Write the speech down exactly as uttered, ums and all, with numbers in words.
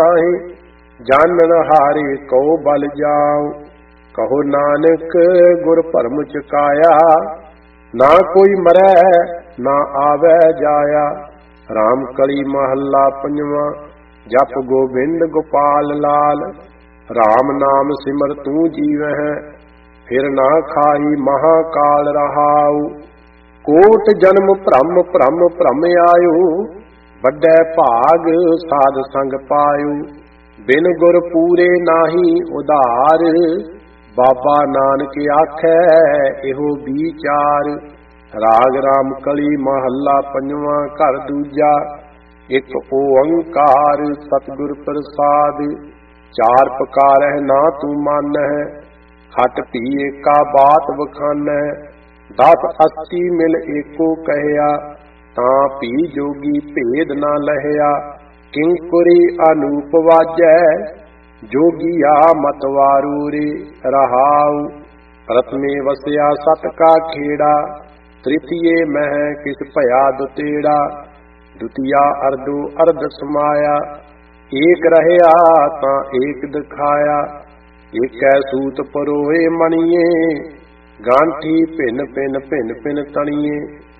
ताहि जानन हारे को बल जाऊं। कहो नानक गुर भरम चुकाया, ना कोई मरै ना आवे जाया। राम कली महला पंजवा, जप गोबिंद गोपाल लाल। राम नाम सिमर तू जीवह, फिर ना खाही महाकाल रहाऊ। कोट जन्म भ्रम भ्रम भ्रम आयु, बड़े भाग साध संग पायु। बिन गुर पूरे नाही उधार, बाबा नानक आखै एहो विचार। राग राम कली महला पंजवा, घर दूजा। एक ओंकार सतगुर प्रसाद, चार पकारह ना तू मानह। हट पी एका बात बखानह, दस अस्सी मिल एको कहया। तां पी जोगी भेद ना लहया, किंकुरी अनूप वाजै। जोगिया मतवारू रे रहाऊ। प्रथमे वसया सत का खेड़ा, तृतीये मह किस भया दुतेड़ा। द्वितीया अर्धो अर्ध समाया, एक रहया तां एक दिखाया। एकै सूत परोए मणिए, गांठी भिन भिन भिन भिन तणिए।